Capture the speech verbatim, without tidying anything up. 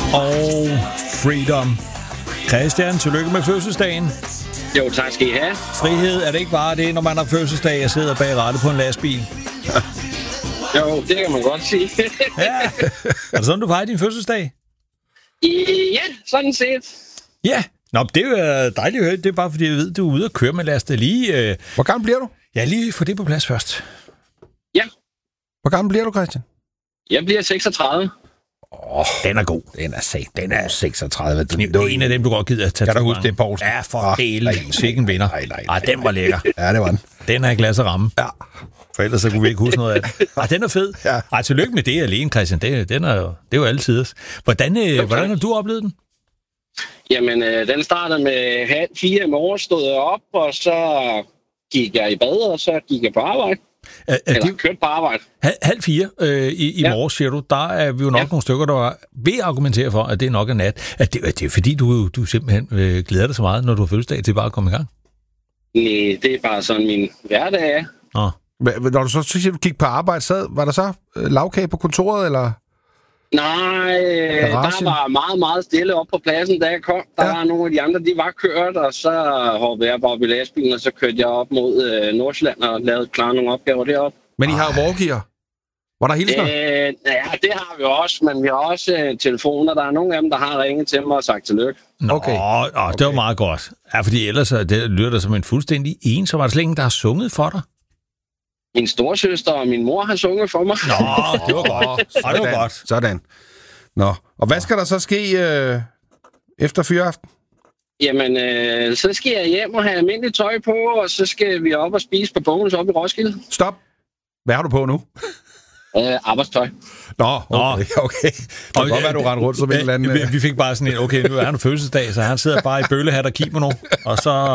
og Freedom. Christian, tillykke med fødselsdagen. Jo, tak skal I have. Frihed er det ikke bare det, når man har fødselsdag og sidder bag rattet på en lastbil? Jo, det kan man godt sige. Ja. Er det sådan, du fejrer din fødselsdag? Ja, sådan set. Ja. Nå, det er jo dejligt at høre. Det er bare fordi, jeg ved, du er ude og køre med laste lige. Øh... Hvor gammel bliver du? Ja, lige få det på plads først. Ja. Hvor gammel bliver du, Christian? Jeg bliver seksogtredive. Åh, oh, den er god. Den er sat. Den er seksogtredive. Det er en af dem, du godt gider at tage. Kan du huske det, Poulsen? Ja, for delen. Sikken vinder. Nej, nej, nej. Ej, den var lækker. Ja, det var den. Den er i glas og ramme. Ja. For ellers så kunne vi ikke huske noget af det. Ej, den er fed. Ja. Ej, tillykke med det alene, Christian. Det, den er jo, det er jo altid. Hvordan, okay. hvordan har du oplevet den? Jamen, øh, den startede med halv fire i morgen, stod jeg op, og så gik jeg i bad, og så gik jeg på arbejde. Er, er Eller det... kørte på arbejde. Halv, halv fire øh, i, i ja. morges, siger du. Der er vi jo nok ja. nogle stykker, der vil argumentere for, at det er nok er nat. At det, at det er fordi, du, du simpelthen øh, glæder dig så meget, når du har fødselsdag til bare at komme i gang? Nej, det er bare sådan min hverdag er. Nå. Når du så siger, du gik på arbejde, så var der så lavkage på kontoret, eller? Nej, der var meget, meget stille op på pladsen, da jeg kom. Der ja. var nogle af de andre, de var kørt, og så hoppede jeg bare op i lastbilen, og så kørte jeg op mod øh, Nordsjælland og lavede klare nogle opgaver deroppe. Men I har jo walkier. Var der hilsner? Øh, ja, det har vi også, men vi har også øh, telefoner. Der er nogle af dem, der har ringet til mig og sagt tillykke. Nå, okay. Åh, åh, det var meget godt. Ja, fordi ellers det lyder det som en fuldstændig en, så var der slet ingen, der har sunget for dig. Min storesøster og min mor har sunget for mig. Nå, det var godt. Sådan. Det var godt. Sådan. Nå, og hvad skal der så ske øh, efter fyraften? Jamen, øh, så skal jeg hjem og have almindeligt tøj på, og så skal vi op og spise på Bonus op i Roskilde. Stop. Hvad har du på nu? Øh, arbejdstøj. Nå, okay. okay. Det kan godt være, du render rundt som en eller anden... Vi, vi fik bare sådan en, okay, nu er han fødselsdag, så han sidder bare i bøllehat og kimono, og så